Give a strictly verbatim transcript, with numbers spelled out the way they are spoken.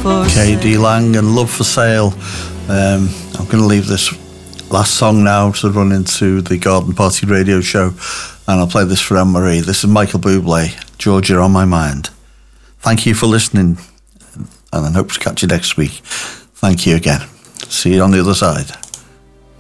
for K D Lang and Love for Sale. Um, I'm going to leave this last song now to run into the Garden Party radio show, and I'll play this for Anne-Marie. This is Michael Bublé, Georgia on My Mind. Thank you for listening, and I hope to catch you next week. Thank you again. See you on the other side.